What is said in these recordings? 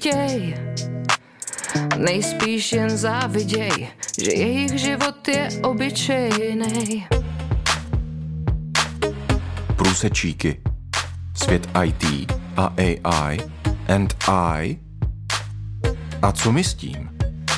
chtěj, nejspíš jen záviděj, že jejich život je obyčejnej. Průsečíky. Svět IT a AI and I. A co my s tím?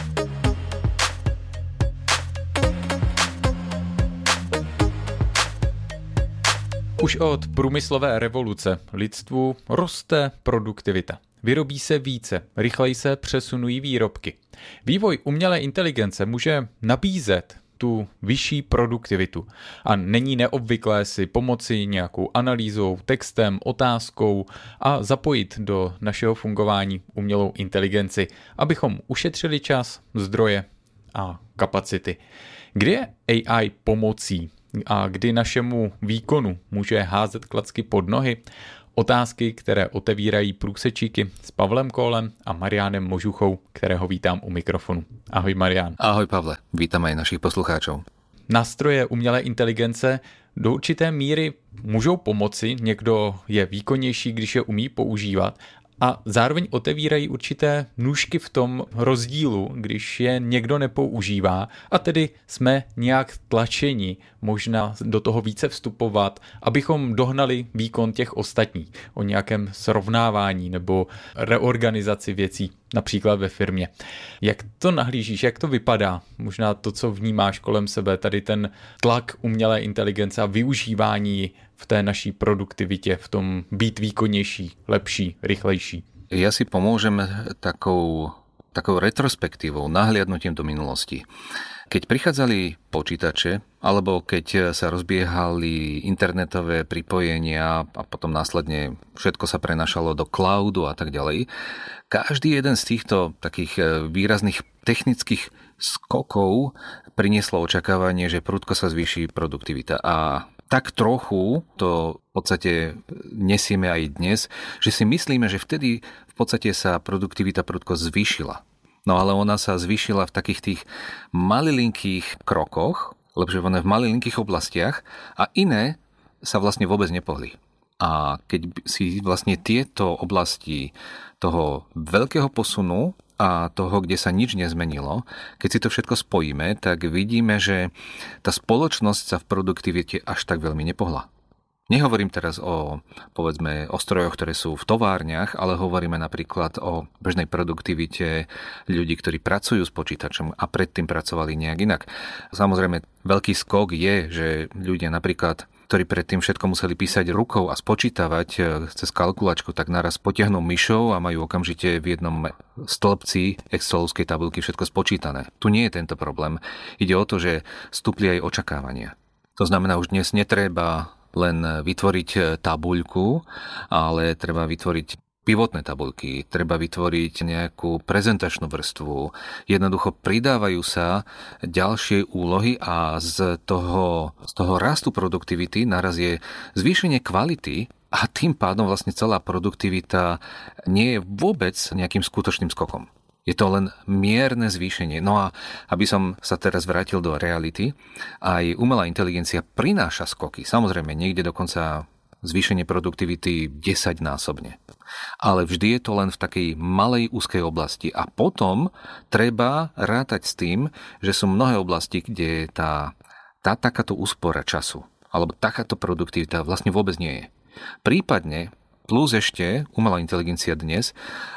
Už od průmyslové revoluce lidstvu roste produktivita. Vyrobí se více, rychleji se přesunují výrobky. Vývoj umělé inteligence může nabízet tu vyšší produktivitu a není neobvyklé si pomoci nějakou analýzou, textem, otázkou a zapojit do našeho fungování umělou inteligenci, abychom ušetřili čas, zdroje a kapacity. Kdy je AI pomocí a kdy našemu výkonu může házet klacky pod nohy? Otázky, které otevírají průsečíky s Pavlem Kólem a Mariánem Možuchou, kterého vítám u mikrofonu. Ahoj Marián. Ahoj Pavle, vítam aj našich poslucháčov. Nástroje umělé inteligence do určité míry můžou pomoci, někdo je výkonnější, když je umí používat, a zároveň otevírají určité nůžky v tom rozdílu, když je někdo nepoužívá, a tedy jsme nějak tlačeni možná do toho více vstupovat, abychom dohnali výkon těch ostatních o nějakém srovnávání nebo reorganizaci věcí, například ve firmě. Jak to nahlížíš, jak to vypadá? Možná to, co vnímáš kolem sebe, tady ten tlak umělé inteligence a využívání v té naší produktivitě, v tom být výkonnější, lepší, rychlejší. Ja si pomôžem takou retrospektívou, nahliadnutím do minulosti. Keď prichádzali počítače, alebo keď sa rozbiehali internetové pripojenia a potom následne všetko sa prenašalo do cloudu a tak ďalej, každý jeden z týchto takých výrazných technických skokov prinieslo očakávanie, že prudko sa zvýši produktivita. A tak trochu to v podstate nesieme aj dnes, že si myslíme, že vtedy v podstate sa produktivita prudko zvýšila. No ale ona sa zvýšila v takých tých malilinkých krokoch, lepšie v malilinkých oblastiach, a iné sa vlastne vôbec nepohli. A keď si vlastne tieto oblasti toho veľkého posunu a toho, kde sa nič nezmenilo, keď si to všetko spojíme, tak vidíme, že tá spoločnosť sa v produktivite až tak veľmi nepohla. Nehovorím teraz o strojoch, ktoré sú v továrniach, ale hovoríme napríklad o bežnej produktivite ľudí, ktorí pracujú s počítačom a predtým pracovali nejak inak. Samozrejme, veľký skok je, že ľudia napríklad, ktorí predtým všetko museli písať rukou a spočítavať cez kalkulačku, tak naraz potiahnu myšou a majú okamžite v jednom stĺpci excelovskej tabuľky všetko spočítané. Tu nie je tento problém. Ide o to, že stúpli aj očakávania. To znamená, už dnes netreba len vytvoriť tabuľku, ale treba vytvoriť pivotné tabuľky, treba vytvoriť nejakú prezentačnú vrstvu. Jednoducho pridávajú sa ďalšie úlohy a z toho rastu produktivity naraz je zvýšenie kvality a tým pádom vlastne celá produktivita nie je vôbec nejakým skutočným skokom. Je to len mierne zvýšenie. No a aby som sa teraz vrátil do reality, aj umelá inteligencia prináša skoky. Samozrejme, niekde dokonca zvýšenie produktivity 10-násobne. Ale vždy je to len v takej malej úzkej oblasti. A potom treba rátať s tým, že sú mnohé oblasti, kde tá takáto úspora času alebo takáto produktivita vlastne vôbec nie je. Prípadne plus ešte umelá inteligencia dnes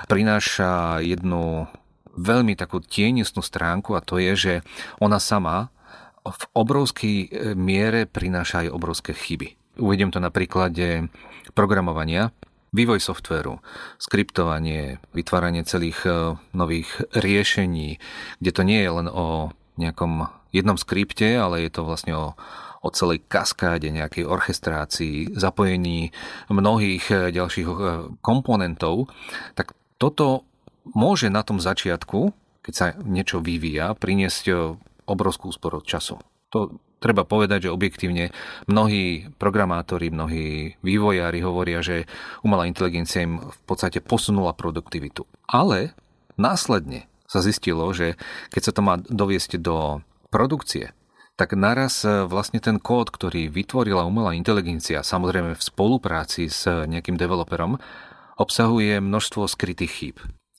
prináša jednu veľmi takú tienistnú stránku, a to je, že ona sama v obrovskej miere prináša aj obrovské chyby. Uvediem to na príklade programovania, vývoj softvéru, skriptovanie, vytváranie celých nových riešení, kde to nie je len o nejakom jednom skripte, ale je to vlastne o celej kaskáde, nejakej orchestrácii, zapojení mnohých ďalších komponentov, tak toto môže na tom začiatku, keď sa niečo vyvíja, priniesť obrovskú úsporu času. To treba povedať, že objektívne mnohí programátori, mnohí vývojári hovoria, že umelá inteligencia im v podstate posunula produktivitu. Ale následne sa zistilo, že keď sa to má doviesť do produkcie, tak naraz vlastne ten kód, ktorý vytvorila umelá inteligencia, samozrejme v spolupráci s nejakým developerom, obsahuje množstvo skrytých chýb.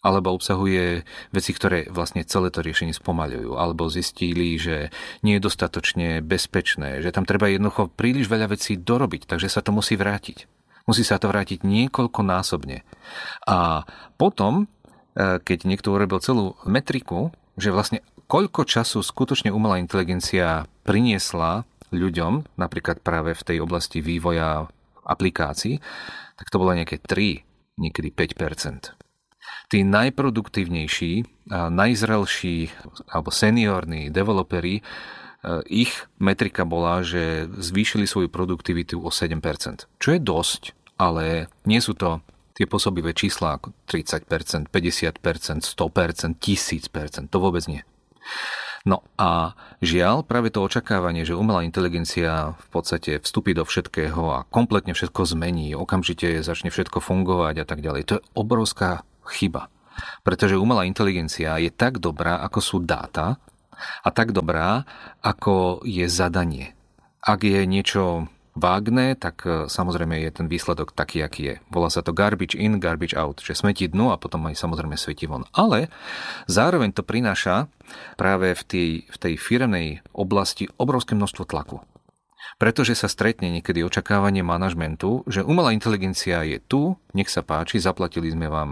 alebo obsahuje veci, ktoré vlastne celé to riešenie spomaľujú, alebo zistili, že nie je dostatočne bezpečné, že tam treba jednoducho príliš veľa vecí dorobiť, takže sa to musí vrátiť. Musí sa to vrátiť niekoľkonásobne. A potom, keď niekto urobil celú metriku, že vlastne koľko času skutočne umelá inteligencia priniesla ľuďom, napríklad práve v tej oblasti vývoja aplikácií, tak to bolo nejaké 3, niekedy 5%. Tí najproduktívnejší, najzrelší alebo seniorní developeri, ich metrika bola, že zvýšili svoju produktivitu o 7%. Čo je dosť, ale nie sú to tie pôsobivé čísla ako 30%, 50%, 100%, 1000%. To vôbec nie. No a žiaľ, práve to očakávanie, že umelá inteligencia v podstate vstúpi do všetkého a kompletne všetko zmení, okamžite začne všetko fungovať a tak ďalej, to je obrovská chyba. Pretože umelá inteligencia je tak dobrá, ako sú dáta a tak dobrá, ako je zadanie. Ak je niečo vágne, tak samozrejme je ten výsledok taký, aký je. Volá sa to garbage in, garbage out, že smetí dnu a potom aj samozrejme svetí von. Ale zároveň to prináša práve v tej firemnej oblasti obrovské množstvo tlaku. Pretože sa stretne niekedy očakávanie manažmentu, že umelá inteligencia je tu, nech sa páči, zaplatili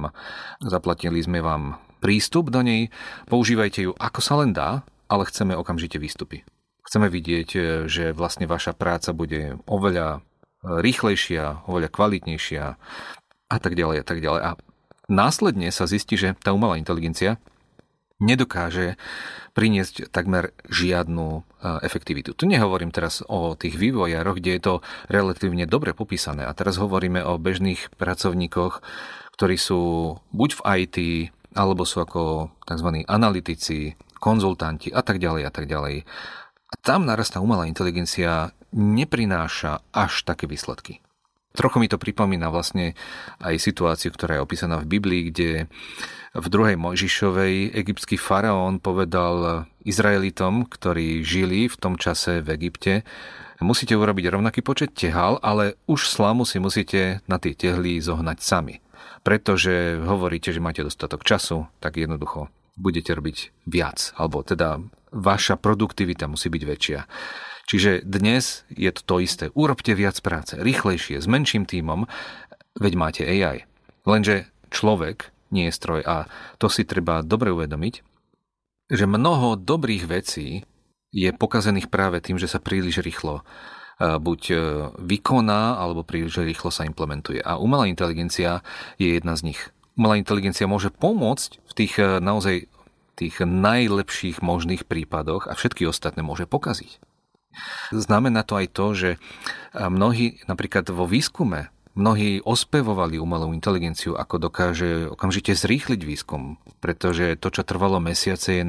sme vám prístup do nej, používajte ju ako sa len dá, ale chceme okamžite výstupy. Chceme vidieť, že vlastne vaša práca bude oveľa rýchlejšia, oveľa kvalitnejšia a tak ďalej a tak ďalej. A následne sa zistí, že tá umelá inteligencia nedokáže priniesť takmer žiadnu efektivitu. Tu nehovorím teraz o tých vývojároch, kde je to relatívne dobre popísané. A teraz hovoríme o bežných pracovníkoch, ktorí sú buď v IT, alebo sú ako tzv. Analytici, konzultanti a tak ďalej a tak ďalej. A tam narastá umelá inteligencia neprináša až také výsledky. Trochu mi to pripomína vlastne aj situáciu, ktorá je opísaná v Biblii, kde v 2. Mojžišovej egyptský faraón povedal Izraelitom, ktorí žili v tom čase v Egypte, musíte urobiť rovnaký počet tehál, ale už slamu si musíte na tie tehly zohnať sami. Pretože hovoríte, že máte dostatok času, tak jednoducho budete robiť viac, alebo teda vaša produktivita musí byť väčšia. Čiže dnes je to isté. Urobte viac práce, rýchlejšie, s menším tímom, veď máte AI. Lenže človek nie je stroj a to si treba dobre uvedomiť, že mnoho dobrých vecí je pokazených práve tým, že sa príliš rýchlo buď vykoná, alebo príliš rýchlo sa implementuje. A umelá inteligencia je jedna z nich. Umelá inteligencia môže pomôcť v tých naozaj tých najlepších možných prípadoch a všetky ostatné môže pokaziť. Znamená to aj to, že mnohí napríklad vo výskume ospevovali umelú inteligenciu, ako dokáže okamžite zrýchliť výskum, pretože to, čo trvalo mesiace,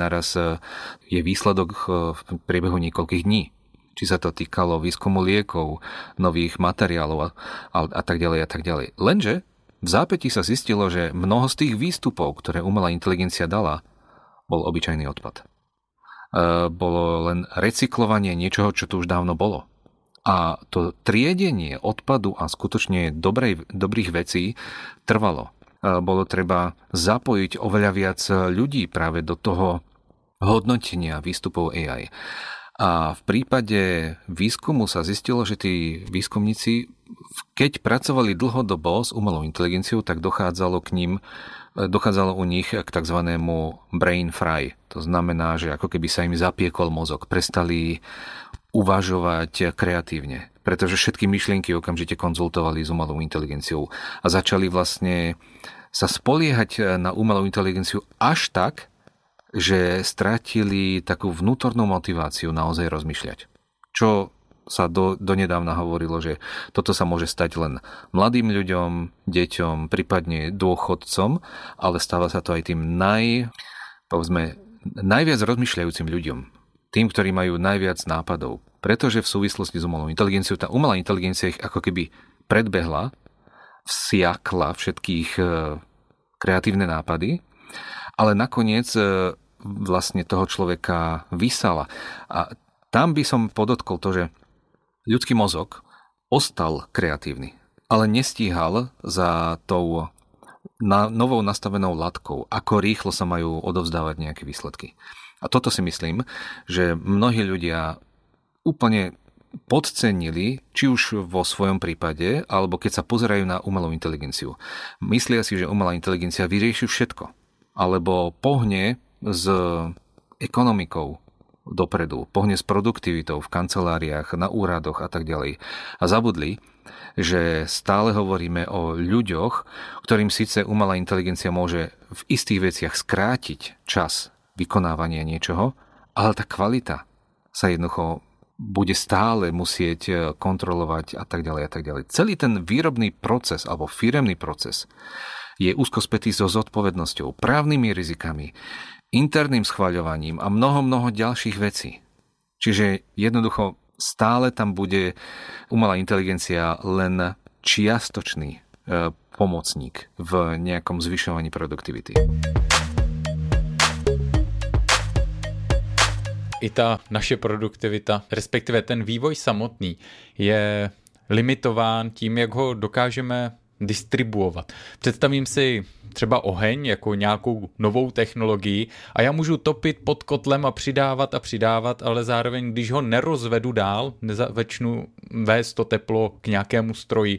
je výsledok v priebehu niekoľkých dní. Či sa to týkalo výskumu liekov, nových materiálov a tak ďalej a tak ďalej. Lenže v zápätí sa zistilo, že mnoho z tých výstupov, ktoré umelá inteligencia dala, bol obyčajný odpad. Bolo len recyklovanie niečoho, čo tu už dávno bolo. A to triedenie odpadu a skutočne dobrých vecí trvalo. Bolo treba zapojiť oveľa viac ľudí práve do toho hodnotenia výstupov AI. A v prípade výskumu sa zistilo, že tí výskumníci, keď pracovali dlhodobo s umelou inteligenciou, tak dochádzalo u nich k takzvanému brain fry. To znamená, že ako keby sa im zapiekol mozog. Prestali uvažovať kreatívne, pretože všetky myšlienky okamžite konzultovali s umelou inteligenciou a začali vlastne sa spoliehať na umelú inteligenciu až tak, že strátili takú vnútornú motiváciu naozaj rozmýšľať. Čo sa donedávna hovorilo, že toto sa môže stať len mladým ľuďom, deťom, prípadne dôchodcom, ale stáva sa to aj tým najviac rozmýšľajúcim ľuďom. Tým, ktorí majú najviac nápadov. Pretože v súvislosti s umelou inteligenciou, tá umelá inteligencia ich ako keby predbehla, vsiakla všetkých kreatívne nápady, ale nakoniec vlastne toho človeka vysala. A tam by som podotkol to, že ľudský mozog ostal kreatívny, ale nestíhal za tou novou nastavenou latkou, ako rýchlo sa majú odovzdávať nejaké výsledky. A toto si myslím, že mnohí ľudia úplne podcenili, či už vo svojom prípade, alebo keď sa pozerajú na umelú inteligenciu. Myslia si, že umelá inteligencia vyrieši všetko, alebo pohne s ekonomikou dopredu, pohne s produktivitou v kanceláriách, na úradoch a tak ďalej. A zabudli, že stále hovoríme o ľuďoch, ktorým síce umelá inteligencia môže v istých veciach skrátiť čas vykonávania niečoho, ale tá kvalita sa jednoducho bude stále musieť kontrolovať a tak ďalej a tak ďalej. Celý ten výrobný proces alebo firemný proces je úzko spätý so zodpovednosťou, právnymi rizikami, interným schvaľovaním a mnoho ďalších vecí. Čiže jednoducho stále tam bude umelá inteligencia len čiastočný pomocník v nejakom zvyšovaní produktivity. I ta naše produktivita, respektive ten vývoj samotný, je limitován tím, jak ho dokážeme distribuovat. Představím si třeba oheň jako nějakou novou technologii a já můžu topit pod kotlem a přidávat, ale zároveň, když ho nerozvedu dál, nezačnu vést to teplo k nějakému stroji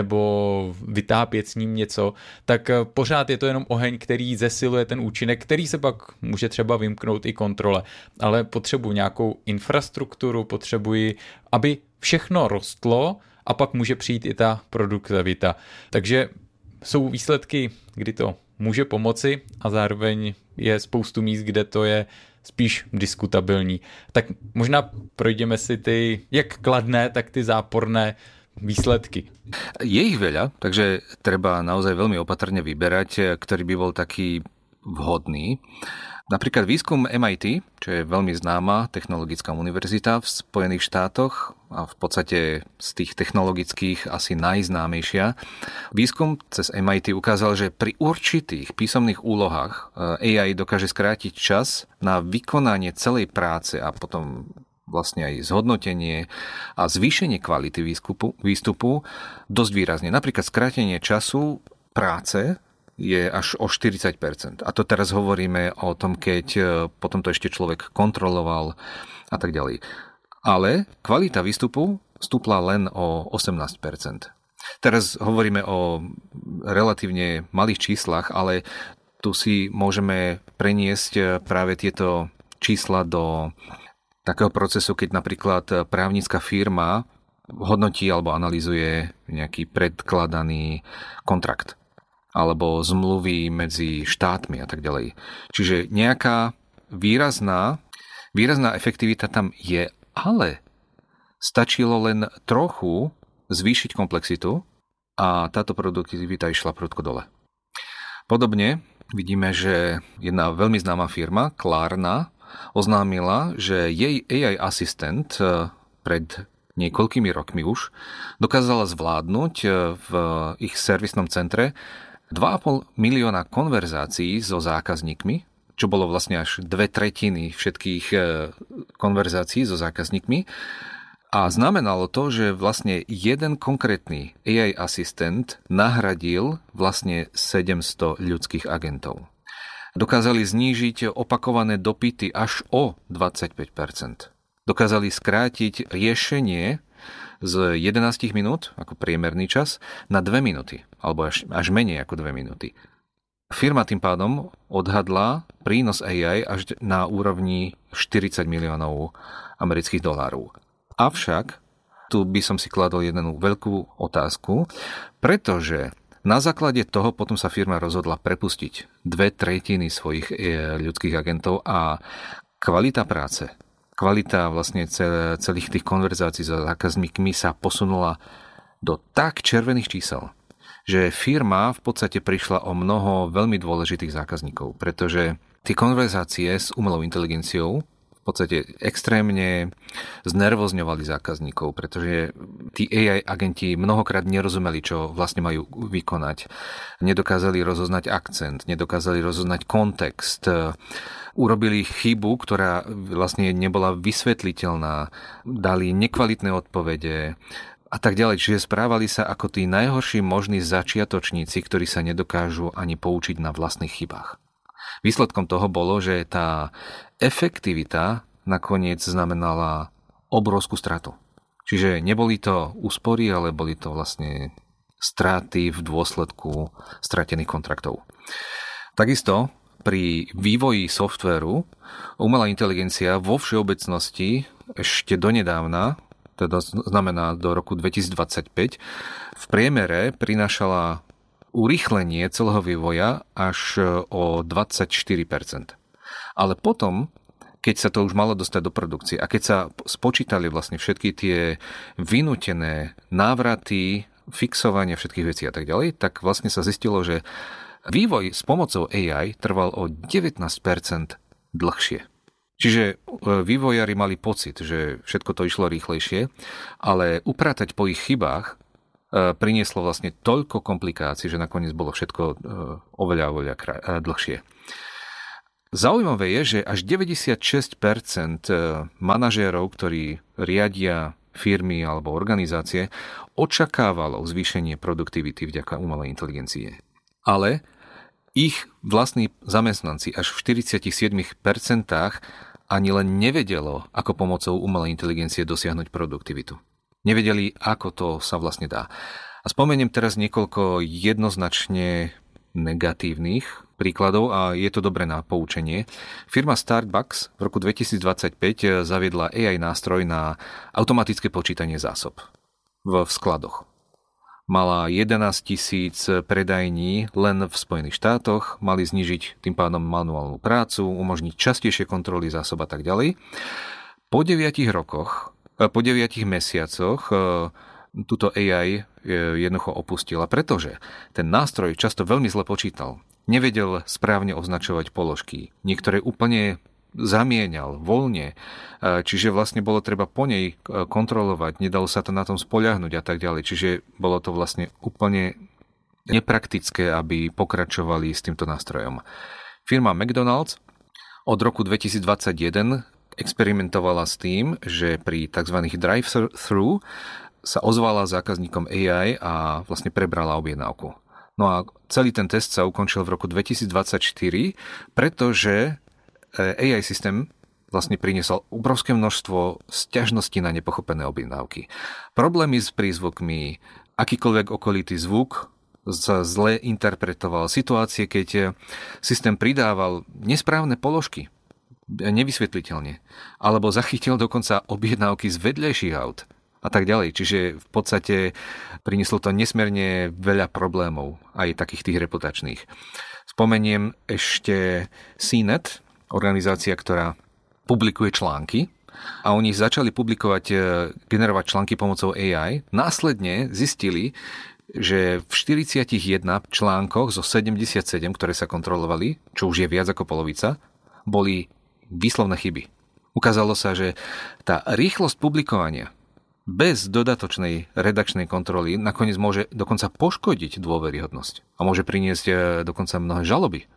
nebo vytápět s ním něco, tak pořád je to jenom oheň, který zesiluje ten účinek, který se pak může třeba vymknout i kontrole. Ale potřebuji nějakou infrastrukturu, potřebuji, aby všechno rostlo, a pak může přijít i ta produktivita. Takže jsou výsledky, kdy to může pomoci a zároveň je spoustu míst, kde to je spíš diskutabilní. Tak možná projdeme si ty jak kladné, tak ty záporné výsledky. Je ich veľa, takže treba naozaj veľmi opatrne vyberať, ktorý by bol taký vhodný. Napríklad výskum MIT, čo je veľmi známa technologická univerzita v Spojených štátoch a v podstate z tých technologických asi najznámejšia. Výskum cez MIT ukázal, že pri určitých písomných úlohách AI dokáže skrátiť čas na vykonanie celej práce a potom vlastne aj zhodnotenie a zvýšenie kvality výstupu dosť výrazne. Napríklad skrátenie času práce je až o 40%. A to teraz hovoríme o tom, keď potom to ešte človek kontroloval a tak ďalej. Ale kvalita výstupu stúpla len o 18%. Teraz hovoríme o relatívne malých číslach, ale tu si môžeme preniesť práve tieto čísla do takého procesu, keď napríklad právnická firma hodnotí alebo analyzuje nejaký predkladaný kontrakt alebo zmluvy medzi štátmi a tak ďalej. Čiže nejaká výrazná efektivita tam je, ale stačilo len trochu zvýšiť komplexitu a táto produktivita išla prudko dole. Podobne vidíme, že jedna veľmi známa firma, Klarna, oznámila, že jej AI asistent pred niekoľkými rokmi už dokázala zvládnuť v ich servisnom centre 2,5 milióna konverzácií so zákazníkmi, čo bolo vlastne až 2/3 všetkých konverzácií so zákazníkmi. A znamenalo to, že vlastne jeden konkrétny AI asistent nahradil vlastne 700 ľudských agentov. Dokázali znížiť opakované dopyty až o 25%. Dokázali skrátiť riešenie z 11 minút, ako priemerný čas, na 2 minúty, alebo až menej ako 2 minúty. Firma tým pádom odhadla prínos AI až na úrovni 40 miliónov amerických dolárov. Avšak, tu by som si kladol jednu veľkú otázku, pretože na základe toho potom sa firma rozhodla prepustiť 2/3 svojich ľudských agentov a kvalita práce, kvalita vlastne celých tých konverzácií so zákazníkmi sa posunula do tak červených čísel, že firma v podstate prišla o mnoho veľmi dôležitých zákazníkov, pretože tie konverzácie s umelou inteligenciou v podstate extrémne znervozňovali zákazníkov, pretože tí AI agenti mnohokrát nerozumeli, čo vlastne majú vykonať. Nedokázali rozoznať akcent, nedokázali rozoznať kontext, urobili chybu, ktorá vlastne nebola vysvetliteľná, dali nekvalitné odpovede a tak ďalej. Čiže správali sa ako tí najhorší možní začiatočníci, ktorí sa nedokážu ani poučiť na vlastných chybách. Výsledkom toho bolo, že tá efektivita nakoniec znamenala obrovskú stratu. Čiže neboli to úspory, ale boli to vlastne straty v dôsledku stratených kontraktov. Takisto pri vývoji softvéru umelá inteligencia vo všeobecnosti ešte donedávna, teda znamená do roku 2025, v priemere prinášala urýchlenie celého vývoja až o 24%. Ale potom, keď sa to už malo dostať do produkcie a keď sa spočítali vlastne všetky tie vynútené návraty, fixovanie všetkých vecí a tak ďalej, tak vlastne sa zistilo, že vývoj s pomocou AI trval o 19% dlhšie. Čiže vývojári mali pocit, že všetko to išlo rýchlejšie, ale upratať po ich chybách prinieslo vlastne toľko komplikácií, že nakoniec bolo všetko oveľa dlhšie. Zaujímavé je, že až 96% manažérov, ktorí riadia firmy alebo organizácie, očakávalo zvýšenie produktivity vďaka umelej inteligencie. Ale ich vlastní zamestnanci až v 47% ani len nevedelo, ako pomocou umelej inteligencie dosiahnuť produktivitu. Nevedeli, ako to sa vlastne dá. A spomeniem teraz niekoľko jednoznačne negatívnych príkladov a je to dobré na poučenie. Firma Starbucks v roku 2025 zaviedla AI nástroj na automatické počítanie zásob v skladoch. Mala 11 000 predajní len v Spojených štátoch, mali znižiť tým pádom manuálnu prácu, umožniť častejšie kontroly zásob a tak ďalej. Po 9 mesiacoch túto AI jednoducho opustila, pretože ten nástroj často veľmi zle počítal. Nevedel správne označovať položky. Niektoré úplne zamieňal voľne, čiže vlastne bolo treba po nej kontrolovať, nedalo sa to na tom spoľahnúť a tak ďalej. Čiže bolo to vlastne úplne nepraktické, aby pokračovali s týmto nástrojom. Firma McDonald's od roku 2021 experimentovala s tým, že pri tzv. Drive-thru sa ozvala zákazníkom AI a vlastne prebrala objednávku. No a celý ten test sa ukončil v roku 2024, pretože AI systém vlastne priniesol obrovské množstvo sťažností na nepochopené objednávky. Problémy s prízvukmi, akýkoľvek okolitý zvuk sa zle interpretoval. Situácie, keď systém pridával nesprávne položky, nevysvetliteľne, alebo zachytil dokonca objednávky z vedľajších aut a tak ďalej. Čiže v podstate prinieslo to nesmierne veľa problémov, aj takých tých reputačných. Spomeniem ešte CNET, organizácia, ktorá publikuje články a oni začali generovať články pomocou AI. Následne zistili, že v 41 článkoch zo 77, ktoré sa kontrolovali, čo už je viac ako polovica, boli výslovné chyby. Ukázalo sa, že tá rýchlosť publikovania bez dodatočnej redakčnej kontroly nakoniec môže dokonca poškodiť dôveryhodnosť a môže priniesť dokonca mnohé žaloby.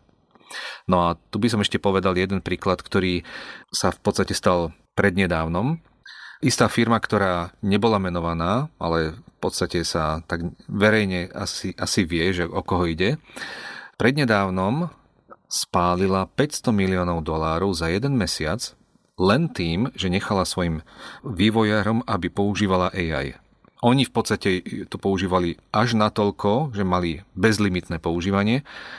No a tu by som ešte povedal jeden príklad, ktorý sa v podstate stal prednedávnom. Istá firma, ktorá nebola menovaná, ale v podstate sa tak verejne asi vie, že o koho ide, prednedávnom spálila $500 miliónov za jeden mesiac len tým, že nechala svojim vývojárom, aby používala AI. Oni v podstate to používali až natoľko, že mali bezlimitné používanie,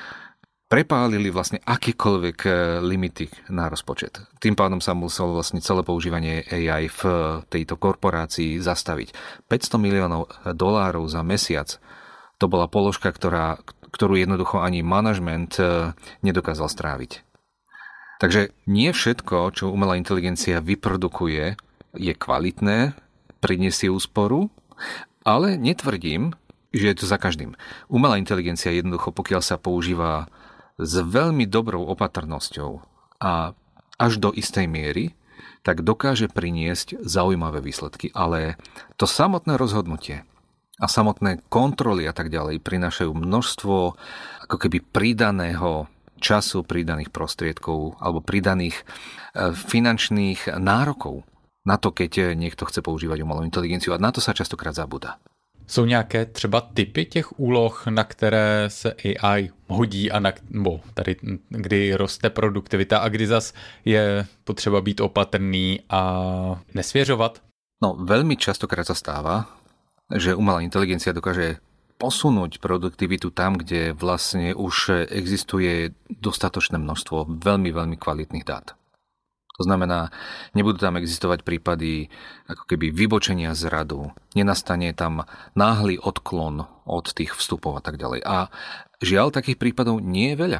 prepálili vlastne akékoľvek limity na rozpočet. Tým pádom sa muselo vlastne celé používanie AI v tejto korporácii zastaviť. $500 miliónov za mesiac. To bola položka, ktorú jednoducho ani manažment nedokázal stráviť. Takže nie všetko, čo umelá inteligencia vyprodukuje, je kvalitné, prinesie úsporu, ale netvrdím, že je to za každým. Umelá inteligencia jednoducho, pokiaľ sa používa s veľmi dobrou opatrnosťou a až do istej miery, tak dokáže priniesť zaujímavé výsledky. Ale to samotné rozhodnutie a samotné kontroly a tak ďalej prinášajú množstvo ako keby pridaného času, pridaných prostriedkov alebo pridaných finančných nárokov na to, keď niekto chce používať umelou inteligenciu a na to sa častokrát zabúda. Jsou nějaké třeba typy těch úloh, na které se AI hodí a tady, kdy roste produktivita a kdy zas je potřeba být opatrný a nesvěřovat? No, veľmi častokrát sa stáva, že umelá inteligencia dokáže posunúť produktivitu tam, kde vlastne už existuje dostatočné množstvo veľmi, veľmi kvalitných dát. To znamená, nebudú tam existovať prípady ako keby vybočenia z radu, nenastane tam náhly odklon od tých vstupov a tak ďalej. A žiaľ, takých prípadov nie je veľa.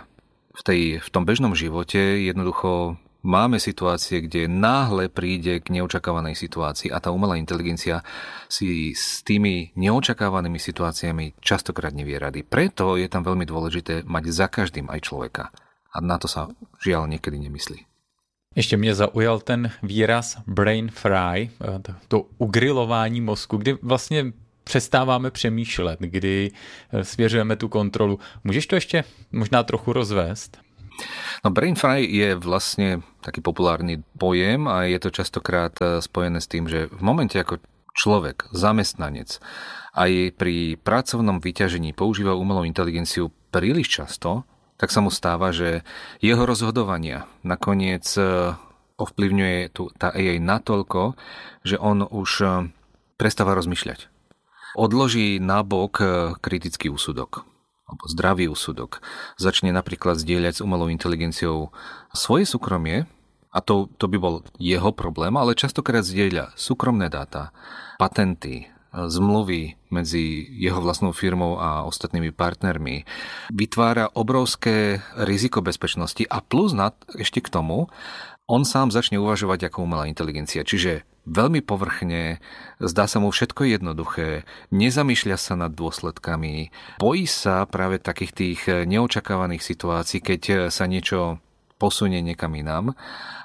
V tom bežnom živote jednoducho máme situácie, kde náhle príde k neočakávanej situácii a tá umelá inteligencia si s tými neočakávanými situáciami častokrát nevie rady. Preto je tam veľmi dôležité mať za každým aj človeka. A na to sa žiaľ niekedy nemyslí. Ještě mě zaujal ten výraz brain fry, to ugrilování mozku, kdy vlastně přestáváme přemýšlet, kdy svěřujeme tu kontrolu. Můžeš to ještě možná trochu rozvést? No, brain fry je vlastne taký populárny pojem a je to častokrát spojené s tým, že v momente ako človek, zamestnanec aj pri pracovnom vyťažení používa umelú inteligenciu príliš často, tak sa mu stáva, že jeho rozhodovania nakoniec ovplyvňuje tá AI natoľko, že on už prestáva rozmýšľať. Odloží nabok kritický úsudok alebo zdravý úsudok. Začne napríklad zdieľať s umelou inteligenciou svoje súkromie, a to by bol jeho problém, ale častokrát zdieľa súkromné dáta, patenty, zmluvy medzi jeho vlastnou firmou a ostatnými partnermi. Vytvára obrovské riziko bezpečnosti a plus ešte k tomu, on sám začne uvažovať ako umelá inteligencia. Čiže veľmi povrchne, zdá sa mu všetko jednoduché, nezamýšľa sa nad dôsledkami, bojí sa práve takých tých neočakávaných situácií, keď sa niečo posunie niekam inám.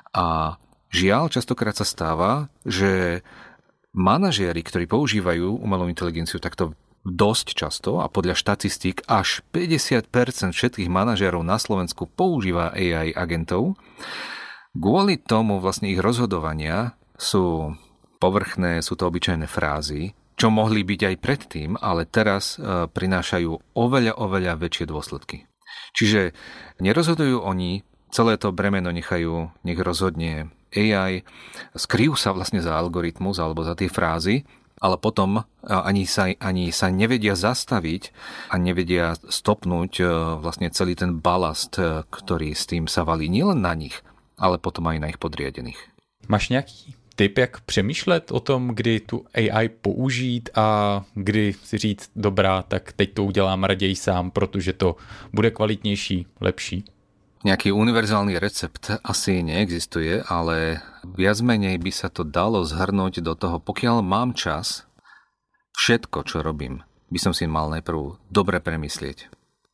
A žiaľ, častokrát sa stáva, že manažéri, ktorí používajú umelú inteligenciu takto dosť často a podľa štatistík až 50% všetkých manažérov na Slovensku používa AI agentov, kvôli tomu vlastne ich rozhodovania sú povrchné, sú to obyčajné frázy, čo mohli byť aj predtým, ale teraz prinášajú oveľa väčšie dôsledky. Čiže nerozhodujú oni, celé to bremeno nech rozhodne AI, skryjú sa vlastne za algoritmus alebo za tie frázy, ale potom ani sa nevedia zastaviť a nevedia stopnúť vlastne celý ten balast, ktorý s tým sa valí nielen na nich, ale potom aj na ich podriadených. Máš nějaký tip, jak přemýšlet o tom, kdy tu AI použít a kdy si říct, dobrá, tak teď to udělám raději sám, protože to bude kvalitnější, lepší? Nejaký univerzálny recept asi neexistuje, ale viac menej by sa to dalo zhrnúť do toho, pokiaľ mám čas, všetko, čo robím, by som si mal najprv dobre premyslieť.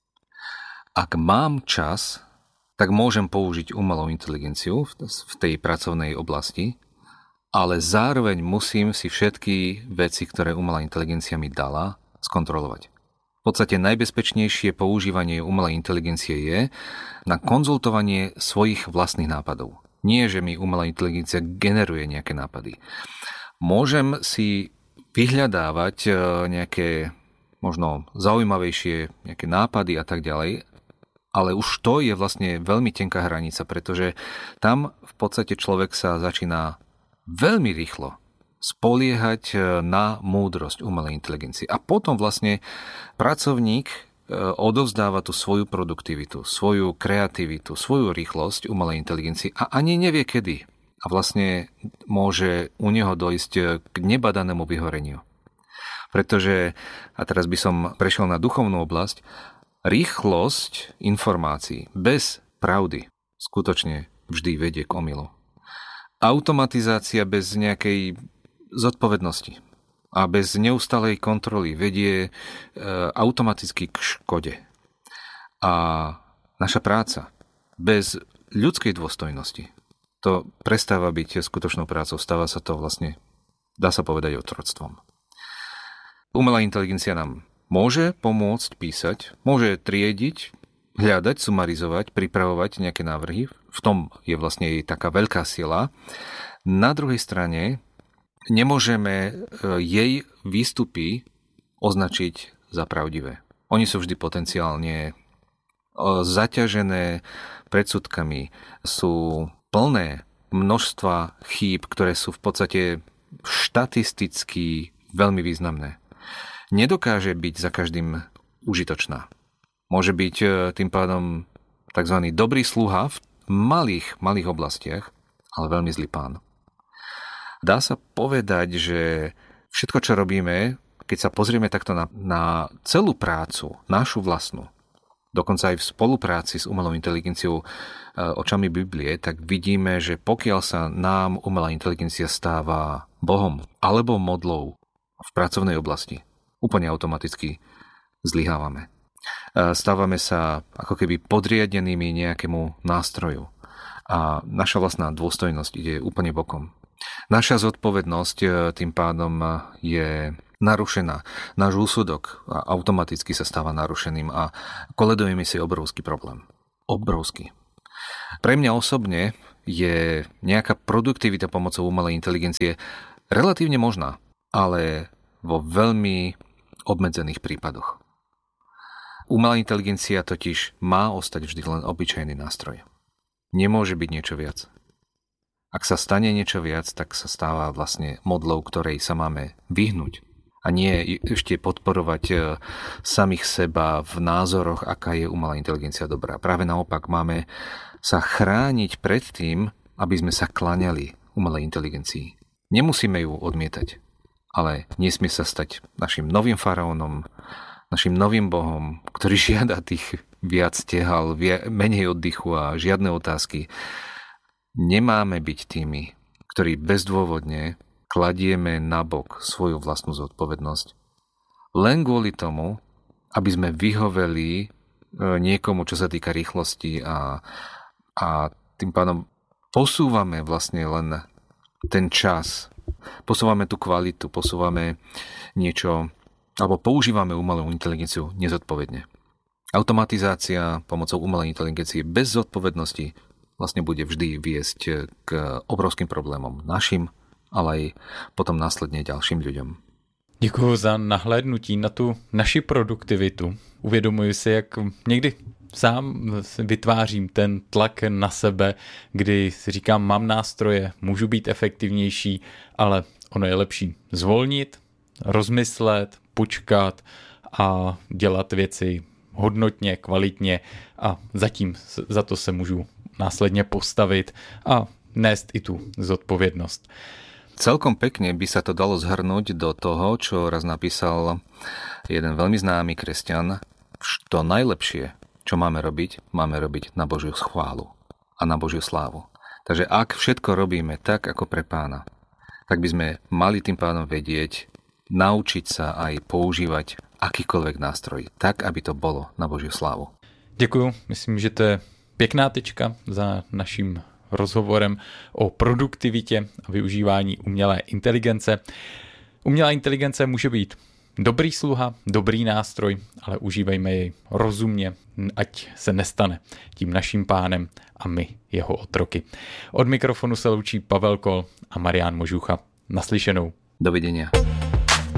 Ak mám čas, tak môžem použiť umelú inteligenciu v tej pracovnej oblasti, ale zároveň musím si všetky veci, ktoré umelá inteligencia mi dala, skontrolovať. V podstate najbezpečnejšie používanie umelej inteligencie je na konzultovanie svojich vlastných nápadov. Nie, že mi umelá inteligencia generuje nejaké nápady. Môžem si vyhľadávať nejaké možno zaujímavejšie nejaké nápady a tak ďalej, ale už to je vlastne veľmi tenká hranica, pretože tam v podstate človek sa začína veľmi rýchlo spoliehať na múdrosť umelej inteligencie. A potom vlastne pracovník odovzdáva tú svoju produktivitu, svoju kreativitu, svoju rýchlosť umelej inteligencii a ani nevie kedy. A vlastne môže u neho dojsť k nebadanému vyhoreniu. Pretože, a teraz by som prešiel na duchovnú oblasť, rýchlosť informácií bez pravdy skutočne vždy vedie k omylu. Automatizácia bez nejakej zodpovednosti a bez neustálej kontroly vedie automaticky k škode. A naša práca bez ľudskej dôstojnosti, to prestáva byť skutočnou prácou, stáva sa to vlastne, dá sa povedať, otroctvom. Umelá inteligencia nám môže pomôcť písať, môže triediť, hľadať, sumarizovať, pripravovať nejaké návrhy. V tom je vlastne jej taká veľká sila. Na druhej strane nemôžeme jej výstupy označiť za pravdivé. Oni sú vždy potenciálne zaťažené predsudkami, sú plné množstva chýb, ktoré sú v podstate štatisticky veľmi významné. Nedokáže byť za každým užitočná. Môže byť tým pádom tzv. Dobrý sluha v malých oblastiach, ale veľmi zlý pán. Dá sa povedať, že všetko, čo robíme, keď sa pozrieme takto na celú prácu, našu vlastnú, dokonca aj v spolupráci s umelou inteligenciou očami Biblie, tak vidíme, že pokiaľ sa nám umelá inteligencia stáva Bohom alebo modlou v pracovnej oblasti, úplne automaticky zlyhávame. Stávame sa ako keby podriadenými nejakému nástroju a naša vlastná dôstojnosť ide úplne bokom. Naša zodpovednosť tým pádom je narušená. Náš úsudok automaticky sa stáva narušeným a koledujeme si obrovský problém. Obrovský. Pre mňa osobne je nejaká produktivita pomocou umelej inteligencie relatívne možná, ale vo veľmi obmedzených prípadoch. Umelá inteligencia totiž má ostať vždy len obyčajný nástroj. Nemôže byť niečo viac. Ak sa stane niečo viac, tak sa stáva vlastne modlou, ktorej sa máme vyhnúť. A nie ešte podporovať samých seba v názoroch, aká je umelá inteligencia dobrá. Práve naopak, máme sa chrániť pred tým, aby sme sa kláňali umelej inteligencii. Nemusíme ju odmietať, ale nesmie sa stať našim novým faraónom, našim novým bohom, ktorý žiada tých viac tehal, menej oddychu a žiadne otázky. Nemáme byť tými, ktorí bezdôvodne kladieme nabok svoju vlastnú zodpovednosť len kvôli tomu, aby sme vyhoveli niekomu, čo sa týka rýchlosti a tým pádom posúvame vlastne len ten čas, posúvame tú kvalitu, posúvame niečo alebo používame umelú inteligenciu nezodpovedne. Automatizácia pomocou umelej inteligencie bez zodpovednosti vlastne bude vždy viesť k obrovským problémom našim, ale aj potom následne ďalším ľuďom. Děkuji za nahlédnutí na tu naši produktivitu. Uvědomuji si, jak někdy sám vytvářím ten tlak na sebe, kdy si říkám, mám nástroje, můžu být efektivnější, ale ono je lepší zvolnit, rozmyslet, počkat a dělat věci hodnotně, kvalitně a za to se můžu následně postavit a nést i tu zodpovědnost. Celkom pekne by sa to dalo zhrnúť do toho, čo raz napísal jeden veľmi známy kresťan. To najlepšie, čo máme robiť na Božiu chválu a na Božiu slávu. Takže ak všetko robíme tak, ako pre Pána, tak by sme mali tým pádom vedieť, naučiť sa aj používať akýkoľvek nástroj, tak, aby to bolo na Božiu slávu. Děkuju, myslím, že to je pěkná tečka za naším rozhovorem o produktivitě a využívání umělé inteligence. Umělá inteligence může být dobrý sluha, dobrý nástroj, ale užívejme jej rozumně, ať se nestane tím naším pánem a my jeho otroky. Od mikrofonu se loučí Pavel Kol a Marián Možucha. Naslyšenou. Dovidenia.